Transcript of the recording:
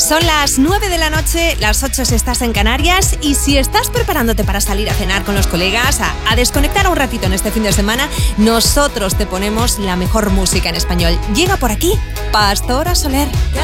Son las 9 de la noche, las 8 si estás en Canarias, y si estás preparándote para salir a cenar con los colegas, a desconectar un ratito en este fin de semana, nosotros te ponemos la mejor música en español. Llega por aquí Pastora Soler.